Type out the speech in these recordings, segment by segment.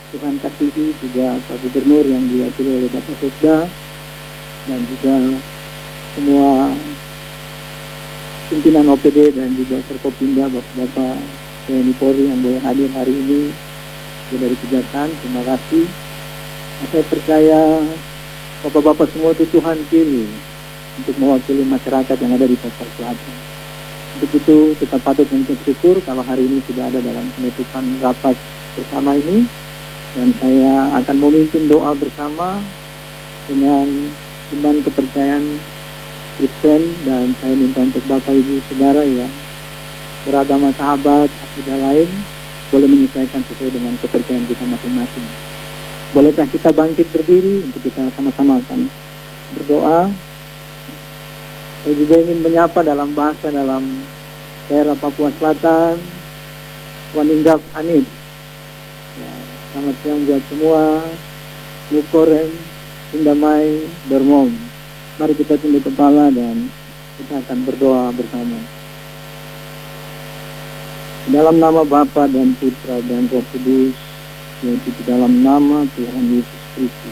Tuhan kasihi juga Pak Gubernur yang diwakili oleh Bapak Sekda dan juga semua pimpinan OPD dan juga Forkopimda, Bapak TNI Polri yang boleh hadir hari ini dari Kejaksaan. Terima kasih. Saya percaya Bapak-bapak semua itu Tuhan pilih untuk mewakili masyarakat yang ada di Papua Selatan. Untuk itu kita patut mengucap syukur kalau hari ini sudah ada dalam penutupan rapat bersama ini, dan saya akan memimpin doa bersama dengan iman kepercayaan Kristen, dan saya minta untuk Bapak Ibu Saudara yang beragama sahabat akidah lain boleh menyesuaikan sesuai dengan kepercayaan kita masing-masing. Bolehkah kita bangkit berdiri untuk kita sama-sama akan berdoa. Saya juga ingin menyapa dalam bahasa dalam daerah Papua Selatan, Waninggap Anit. Ya, selamat siang buat semua. Mukorem, Indamai, Bermom. Mari kita tunduk kepala dan kita akan berdoa bersama. Dalam nama Bapa dan Putra dan Roh Kudus, yaitu di dalam nama Tuhan Yesus Kristus.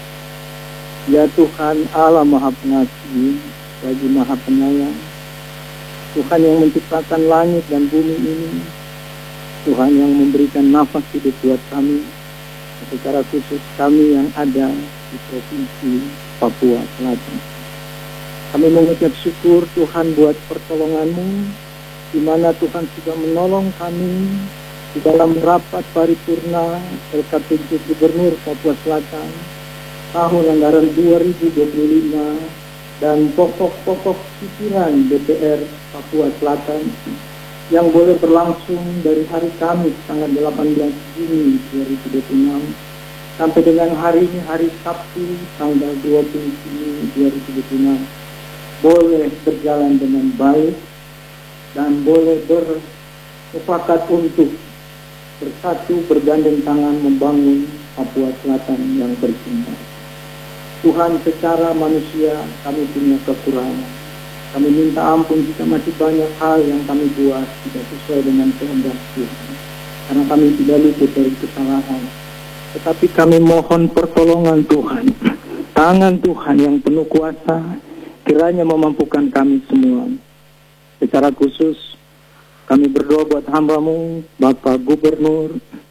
Ya Tuhan Allah Maha Pengasih, lagi Maha Penyayang, Tuhan yang menciptakan langit dan bumi ini, Tuhan yang memberikan nafas hidup buat kami, secara khusus kami yang ada di Provinsi Papua Selatan. Kami mengucap syukur Tuhan buat pertolongan-Mu, di mana Tuhan sudah menolong kami di dalam rapat paripurna LKPJ Gubernur Papua Selatan tahun anggaran 2025 dan pokok-pokok pikiran DPR Papua Selatan yang boleh berlangsung dari hari Kamis tanggal 18 Juni 2026 sampai dengan hari ini, hari Sabtu tanggal 20 Juni 2026, boleh berjalan dengan baik dan boleh bersepakat untuk bersatu bergandeng tangan membangun Papua Selatan yang bersinar. Tuhan, secara manusia kami punya kekurangan. Kami minta ampun jika masih banyak hal yang kami buat tidak sesuai dengan kehendak Tuhan, karena kami tidak luput dari kesalahan. Tetapi kami mohon pertolongan Tuhan, tangan Tuhan yang penuh kuasa kiranya memampukan kami semua. Secara khusus kami berdoa buat hamba-Mu, Bapak Gubernur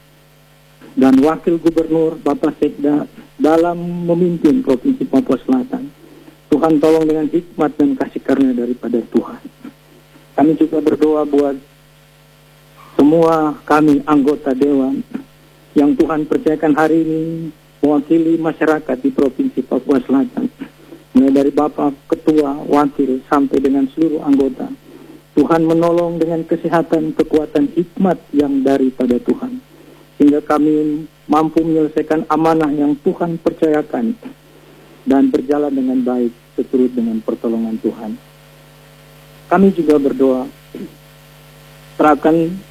dan Wakil Gubernur, Bapak Sekda, dalam memimpin Provinsi Papua Selatan. Tuhan tolong dengan hikmat dan kasih karunia daripada Tuhan. Kami juga berdoa buat semua kami anggota Dewan yang Tuhan percayakan hari ini mewakili masyarakat di Provinsi Papua Selatan. Mulai dari Bapak Ketua, Wakil, sampai dengan seluruh anggota. Tuhan menolong dengan kesehatan, kekuatan, hikmat yang daripada Tuhan, sehingga kami mampu menyelesaikan amanah yang Tuhan percayakan dan berjalan dengan baik seturut dengan pertolongan Tuhan. Kami juga berdoa, serahkan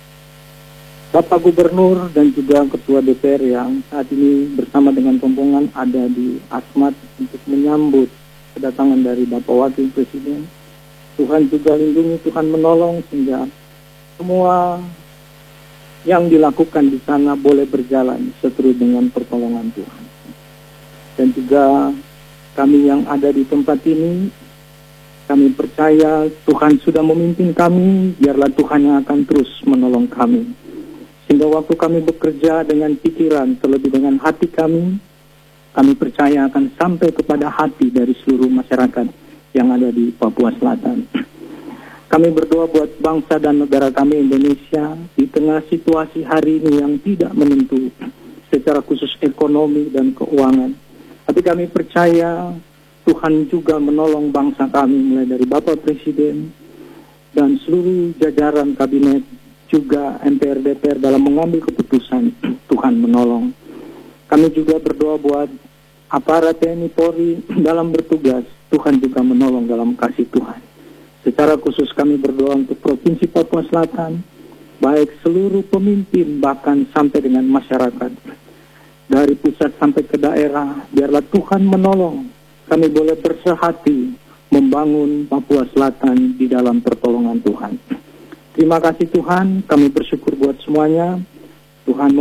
Bapak Gubernur dan juga Ketua DPR yang saat ini bersama dengan rombongan ada di Asmat untuk menyambut kedatangan dari Bapak Wakil Presiden. Tuhan juga lindungi, Tuhan menolong sehingga semua yang dilakukan di sana boleh berjalan seturut dengan pertolongan Tuhan. Dan juga kami yang ada di tempat ini, kami percaya Tuhan sudah memimpin kami, biarlah Tuhan yang akan terus menolong kami. Sehingga waktu kami bekerja dengan pikiran, terlebih dengan hati kami percaya akan sampai kepada hati dari seluruh masyarakat yang ada di Papua Selatan. Kami berdoa buat bangsa dan negara kami Indonesia di tengah situasi hari ini yang tidak menentu secara khusus ekonomi dan keuangan. Tapi kami percaya Tuhan juga menolong bangsa kami mulai dari Bapak Presiden dan seluruh jajaran kabinet, juga MPR DPR dalam mengambil keputusan. Tuhan menolong. Kami juga berdoa buat aparat TNI Polri dalam bertugas. Tuhan juga menolong dalam kasih Tuhan. Secara khusus kami berdoa untuk Provinsi Papua Selatan, baik seluruh pemimpin bahkan sampai dengan masyarakat. Dari pusat sampai ke daerah, biarlah Tuhan menolong. Kami boleh bersehati membangun Papua Selatan di dalam pertolongan Tuhan. Terima kasih Tuhan, kami bersyukur buat semuanya. Tuhan